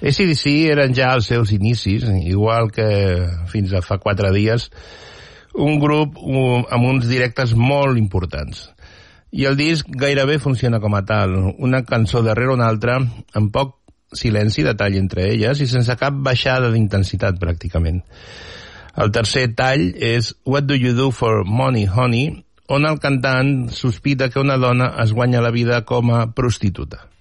AC/DC eren ja als seus inicis, igual que fins a fa 4 dies, un grup amb uns directes molt importants. I el disc gairebé funciona com a tal, una cançó darrere una altra, amb poc silenci, detall entre elles, i sense cap baixada d'intensitat, pràcticament. El tercer tall és What Do You Do For Money, Honey?, on el cantant sospita que una dona es guanya la vida com a prostituta.